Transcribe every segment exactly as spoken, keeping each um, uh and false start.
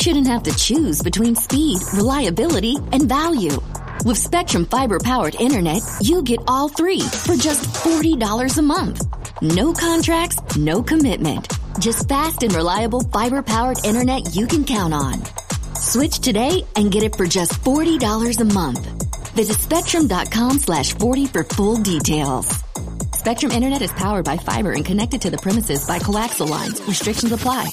shouldn't have to choose between speed, reliability, and value. With Spectrum Fiber-powered internet, you get all three for just forty dollars a month. No contracts, no commitment. Just fast and reliable fiber-powered internet you can count on. Switch today and get it for just forty dollars a month. Visit spectrum.com slash 40 for full details. Spectrum Internet is powered by fiber and connected to the premises by coaxial lines. Restrictions apply.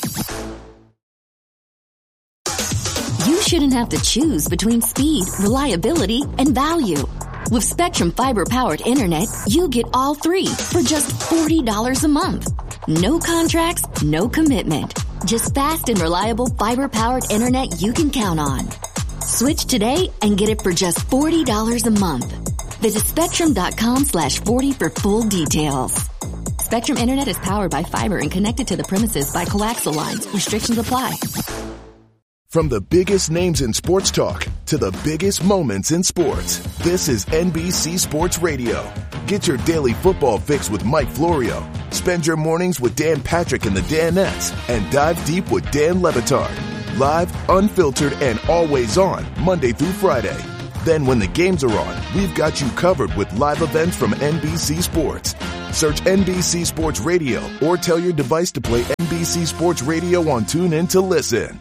You shouldn't have to choose between speed, reliability, and value. With Spectrum Fiber-powered internet, you get all three for just forty dollars a month. No contracts, no commitment. Just fast and reliable fiber-powered internet you can count on. Switch today and get it for just forty dollars a month. Visit spectrum.com slash 40 for full details. Spectrum Internet is powered by fiber and connected to the premises by coaxial lines. Restrictions apply. From the biggest names in sports talk to the biggest moments in sports, this is N B C Sports Radio. Get your daily football fix with Mike Florio. Spend your mornings with Dan Patrick and the Danettes and dive deep with Dan Le Batard. Live, unfiltered, and always on Monday through Friday. Then when the games are on, we've got you covered with live events from N B C Sports. Search N B C Sports Radio or tell your device to play N B C Sports Radio on TuneIn to listen.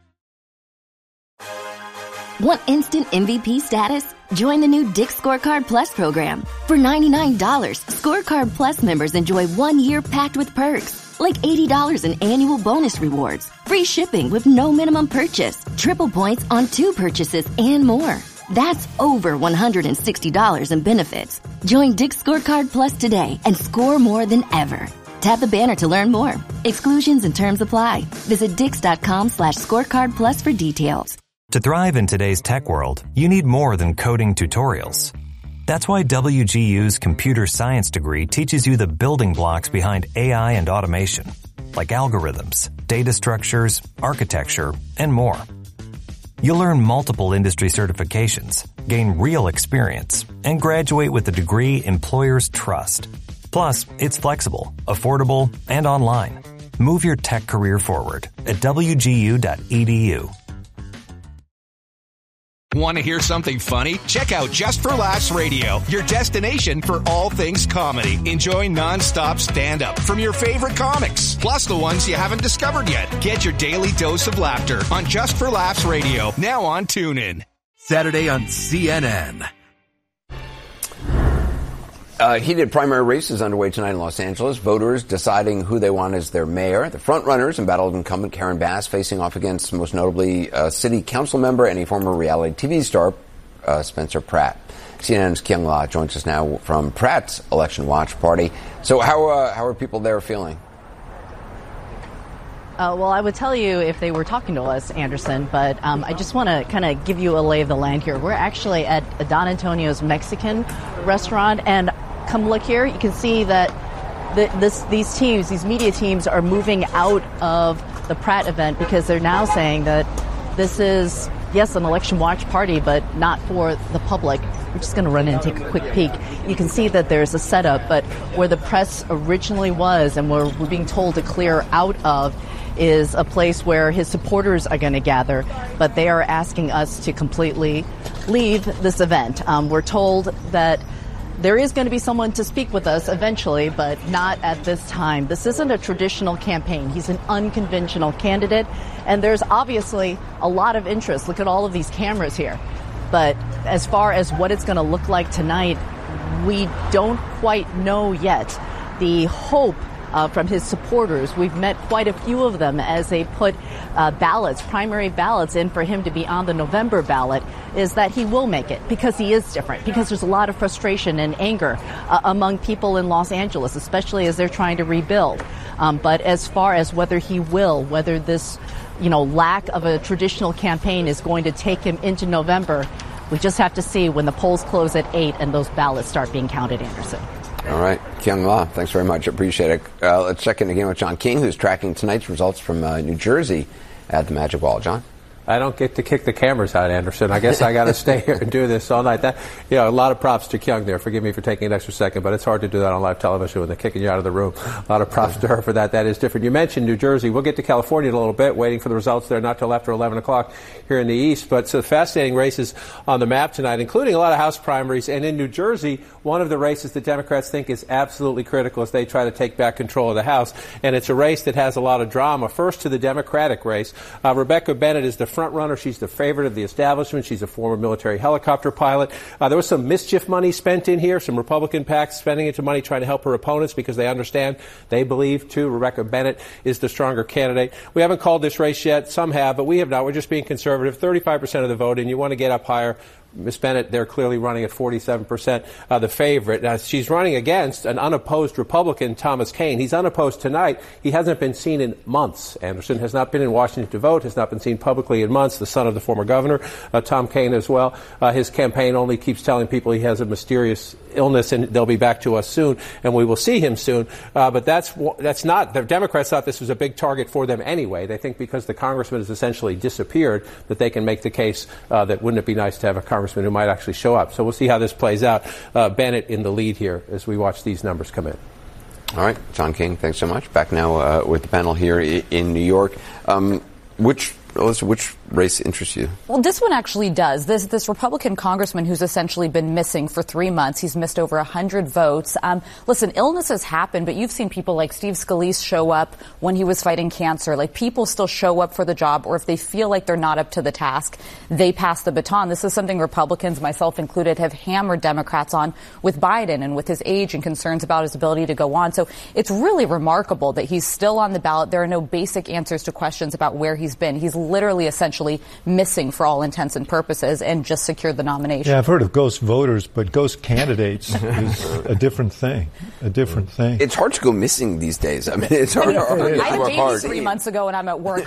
Want instant M V P status? Join the new Dick's Scorecard Plus program. For ninety-nine dollars, Scorecard Plus members enjoy one year packed with perks, like eighty dollars in annual bonus rewards, free shipping with no minimum purchase, triple points on two purchases, and more. That's over one hundred sixty dollars in benefits. Join Dick's Scorecard Plus today and score more than ever. Tap the banner to learn more. Exclusions and terms apply. Visit dix.com slash scorecard plus for details. To thrive in today's tech world, you need more than coding tutorials. That's why W G U's computer science degree teaches you the building blocks behind A I and automation, like algorithms, data structures, architecture, and more. You'll learn multiple industry certifications, gain real experience, and graduate with a degree employers trust. Plus, it's flexible, affordable, and online. Move your tech career forward at w g u dot e d u. Want to hear something funny? Check out Just for Laughs Radio, your destination for all things comedy. Enjoy non-stop stand-up from your favorite comics, plus the ones you haven't discovered yet. Get your daily dose of laughter on Just for Laughs Radio, now on TuneIn. Saturday on C N N. Uh, heated primary races underway tonight in Los Angeles. Voters deciding who they want as their mayor. The front-runners, embattled incumbent Karen Bass, facing off against most notably a city council member and a former reality T V star, uh, Spencer Pratt. C N N's Kyung La joins us now from Pratt's election watch party. So how uh, how are people there feeling? Uh, well, I would tell you if they were talking to us, Anderson, but um, I just want to kind of give you a lay of the land here. We're actually at Don Antonio's Mexican restaurant, and come look here. You can see that the, this, these teams, these media teams, are moving out of the Pratt event because they're now saying that this is, yes, an election watch party, but not for the public. We're just going to run in and take a quick peek. You can see that there's a setup, but where the press originally was and where we're being told to clear out of is a place where his supporters are going to gather, but they are asking us to completely leave this event. Um, we're told that there is going to be someone to speak with us eventually, but not at this time. This isn't a traditional campaign. He's an unconventional candidate, and there's obviously a lot of interest. Look at all of these cameras here. But as far as what it's going to look like tonight, we don't quite know yet. The hope Uh, from his supporters. We've met quite a few of them as they put uh, ballots, primary ballots in for him to be on the November ballot, is that he will make it because he is different, because there's a lot of frustration and anger uh, among people in Los Angeles, especially as they're trying to rebuild. Um, but as far as whether he will, whether this, you know, lack of a traditional campaign is going to take him into November, we just have to see when the polls close at eight and those ballots start being counted, Anderson. All right. Kyung La, thanks very much. Appreciate it. Uh, let's check in again with John King, who's tracking tonight's results from uh, New Jersey at the Magic Wall. John? I don't get to kick the cameras out, Anderson. I guess I got to stay here and do this all night. That, you know, a lot of props to Kyung there. Forgive me for taking an extra second, but it's hard to do that on live television when they're kicking you out of the room. A lot of props to her for that. That is different. You mentioned New Jersey. We'll get to California in a little bit, waiting for the results there, not till after eleven o'clock here in the East. But so fascinating races on the map tonight, including a lot of House primaries. And in New Jersey, one of the races that Democrats think is absolutely critical as they try to take back control of the House. And it's a race that has a lot of drama. First to the Democratic race. Uh, Rebecca Bennett is the front runner. She's the favorite of the establishment. She's a former military helicopter pilot. Uh, there was some mischief money spent in here, some Republican PACs spending into money trying to help her opponents because they understand, they believe, too, Rebecca Bennett is the stronger candidate. We haven't called this race yet. Some have, but we have not. We're just being conservative. thirty-five percent of the vote, and you want to get up higher. Miss Bennett, they're clearly running at forty-seven percent, uh, the favorite. Uh, she's running against an unopposed Republican, Thomas Kean. He's unopposed tonight. He hasn't been seen in months. Anderson has not been in Washington to vote, has not been seen publicly in months. The son of the former governor, uh, Tom Kean as well. Uh, his campaign only keeps telling people he has a mysterious illness and they'll be back to us soon, and we will see him soon. Uh, but that's that's not, the Democrats thought this was a big target for them anyway. They think because the congressman has essentially disappeared that they can make the case uh, that wouldn't it be nice to have a congressman who might actually show up. So we'll see how this plays out. Uh, Bennett in the lead here as we watch these numbers come in. All right, John King, thanks so much. Back now uh, with the panel here in New York. Um, which Alyssa, which race interests you? Well, this one actually does. This this Republican congressman who's essentially been missing for three months. He's missed over one hundred votes. Um, listen, illnesses happen, but you've seen people like Steve Scalise show up when he was fighting cancer. Like, people still show up for the job, or if they feel like they're not up to the task, they pass the baton. This is something Republicans, myself included, have hammered Democrats on with Biden and with his age and concerns about his ability to go on. So it's really remarkable that he's still on the ballot. There are no basic answers to questions about where he's been. He's literally essentially missing for all intents and purposes and just secured the nomination. Yeah, I've heard of ghost voters, but ghost candidates is a different thing. A different thing. It's hard to go missing these days. I mean, it's hard. I, hard, I had a baby hard. three months ago and I'm at work.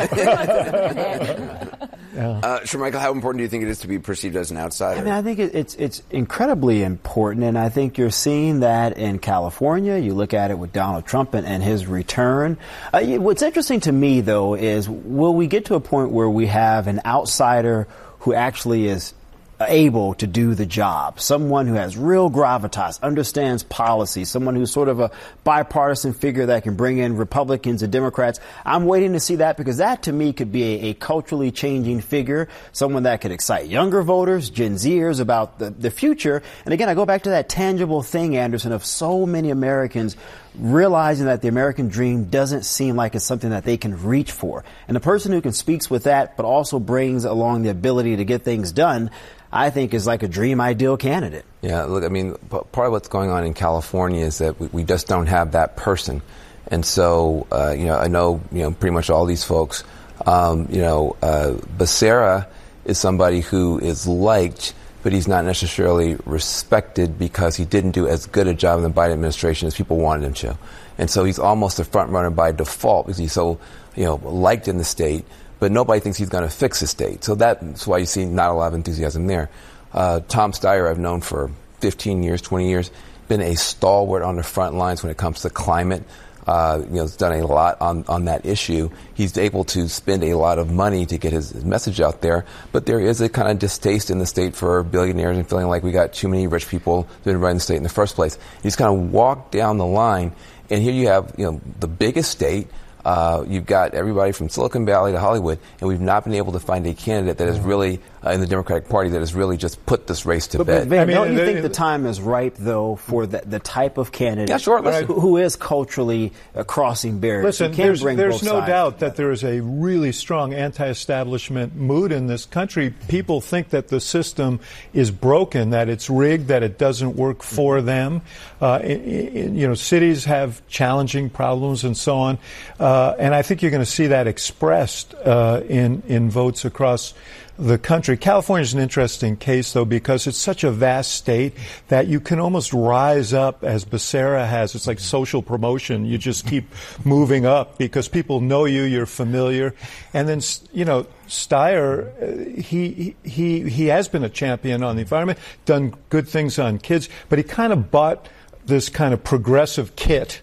Yeah. Uh, sure, Michael, how important do you think it is to be perceived as an outsider? I mean, I think it, it's it's incredibly important, and I think you're seeing that in California. You look at it with Donald Trump and, and his return. Uh, what's interesting to me, though, is will we get to a point where we have an outsider who actually is able to do the job, someone who has real gravitas, understands policy, someone who's sort of a bipartisan figure that can bring in Republicans and Democrats? I'm waiting to see that, because that to me could be a, a culturally changing figure, someone that could excite younger voters, Gen Zers, about the, the future. And again, I go back to that tangible thing, Anderson, of so many Americans realizing that the American dream doesn't seem like it's something that they can reach for. And the person who can speaks with that, but also brings along the ability to get things done, I think is like a dream ideal candidate. Yeah, look, I mean, part of what's going on in California is that we, we just don't have that person. And so, uh, you know, I know, you know, pretty much all these folks, um, you know, uh, Becerra is somebody who is liked, but he's not necessarily respected because he didn't do as good a job in the Biden administration as people wanted him to. And so he's almost a front runner by default because he's so, you know, liked in the state, but nobody thinks he's going to fix the state. So that's why you see not a lot of enthusiasm there. Uh, Tom Steyer, I've known for fifteen years, twenty years, been a stalwart on the front lines when it comes to climate. Uh, you know, has done a lot on, on that issue. He's able to spend a lot of money to get his, his message out there, but there is a kind of distaste in the state for billionaires and feeling like we got too many rich people that have been running the state in the first place. He's kind of walked down the line, and here you have, you know, the biggest state. Uh, you've got everybody from Silicon Valley to Hollywood, and we've not been able to find a candidate that is really, uh, in the Democratic Party, that has really just put this race to but, bed. But, Van, I mean, don't you they, think the time is ripe, though, for the, the type of candidate yeah, sure, who, who is culturally uh, crossing barriers? Listen, there's, there's no doubt that there is a really strong anti-establishment mood in this country. People think that the system is broken, that it's rigged, that it doesn't work for them. Uh, in, in, you know, cities have challenging problems and so on. Uh, and I think you're going to see that expressed uh, in, in votes across the country. California is an interesting case, though, because it's such a vast state that you can almost rise up, as Becerra has. It's like social promotion. You just keep moving up because people know you, you're familiar. And then, you know, Steyer, he he he has been a champion on the environment, done good things on kids, but he kind of bought this kind of progressive kit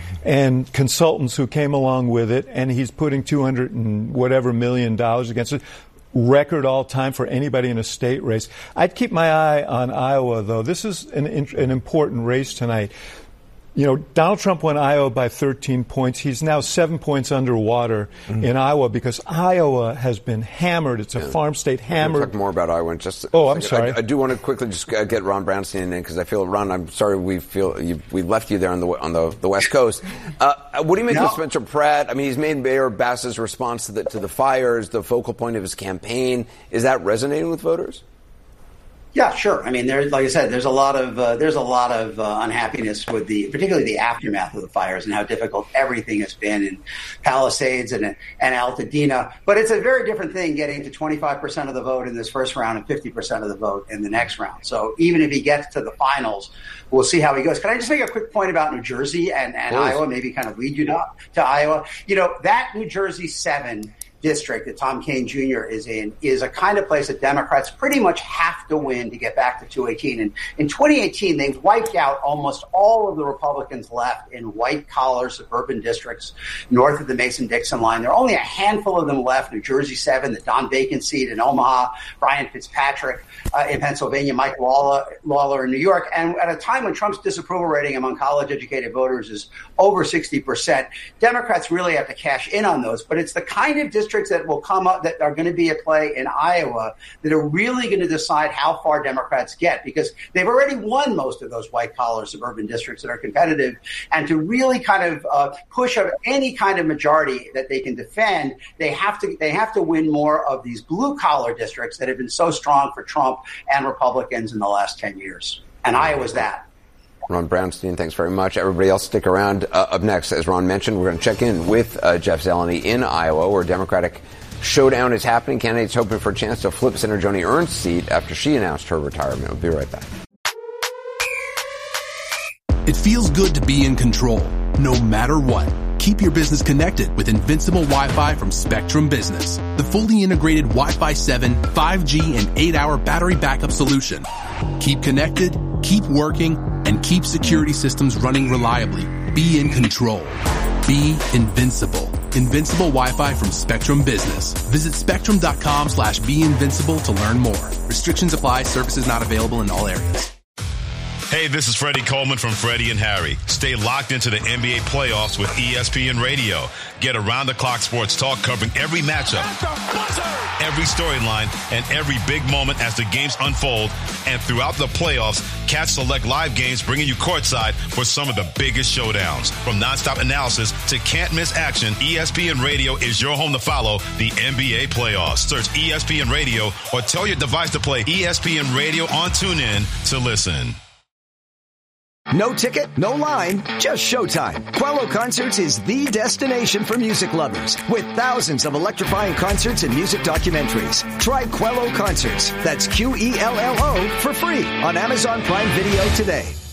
and consultants who came along with it, and he's putting two hundred and whatever million dollars against it. record all time for anybody in a state race. I'd keep my eye on Iowa, though. This is an, an important race tonight. You know, Donald Trump won Iowa by thirteen points. He's now seven points underwater mm-hmm. in Iowa because Iowa has been hammered. It's a yeah. farm state hammered. We'll talk more about Iowa in just a Oh, I'm second. sorry. I, I do want to quickly just get Ron Brownstein in because I feel, Ron, I'm sorry we feel you, we left you there on the on the, the West Coast. Uh, what do you make no. of Spencer Pratt? I mean, he's made Mayor Bass's response to the, to the fires the focal point of his campaign. Is that resonating with voters? Yeah, sure. I mean, there's, like I said, there's a lot of uh, there's a lot of uh, unhappiness with the, particularly the aftermath of the fires and how difficult everything has been in Palisades and and Altadena. But it's a very different thing getting to twenty-five percent of the vote in this first round and fifty percent of the vote in the next round. So even if he gets to the finals, we'll see how he goes. Can I just make a quick point about New Jersey and, and Iowa? Maybe kind of lead you to, to Iowa. You know, that New Jersey seven district that Tom Kean Junior is in is a kind of place that Democrats pretty much have to win to get back to two eighteen. And in twenty eighteen, they've wiped out almost all of the Republicans left in white-collar suburban districts north of the Mason-Dixon line. There are only a handful of them left, New Jersey seven, the Don Bacon seat in Omaha, Brian Fitzpatrick uh, in Pennsylvania, Mike Lawler, Lawler in New York. And at a time when Trump's disapproval rating among college-educated voters is over sixty percent, Democrats really have to cash in on those. But it's the kind of district that will come up that are going to be at play in Iowa that are really going to decide how far Democrats get, because they've already won most of those white-collar suburban districts that are competitive. And to really kind of uh, push up any kind of majority that they can defend, they have to they have to win more of these blue-collar districts that have been so strong for Trump and Republicans in the last ten years. And Iowa's that. Ron Brownstein, thanks very much. Everybody else stick around. Uh, up next, as Ron mentioned, we're going to check in with uh, Jeff Zeleny in Iowa, where Democratic showdown is happening. Candidates hoping for a chance to flip Senator Joni Ernst's seat after she announced her retirement. We'll be right back. It feels good to be in control, no matter what. Keep your business connected with Invincible Wi-Fi from Spectrum Business, the fully integrated Wi-Fi seven, five G, and eight hour battery backup solution. Keep connected, keep working, and keep security systems running reliably. Be in control. Be invincible. Invincible Wi-Fi from Spectrum Business. Visit spectrum.com slash be invincible to learn more. Restrictions apply. Services not available in all areas. Hey, this is Freddie Coleman from Freddie and Harry. Stay locked into the N B A playoffs with E S P N Radio. Get around-the-clock sports talk covering every matchup, every storyline, and every big moment as the games unfold. And throughout the playoffs, catch select live games bringing you courtside for some of the biggest showdowns. From nonstop analysis to can't-miss action, E S P N Radio is your home to follow the N B A playoffs. Search E S P N Radio or tell your device to play E S P N Radio on TuneIn to listen. No ticket, no line, just showtime. Quello Concerts is the destination for music lovers with thousands of electrifying concerts and music documentaries. Try Quello Concerts. That's Q E L L O for free on Amazon Prime Video today.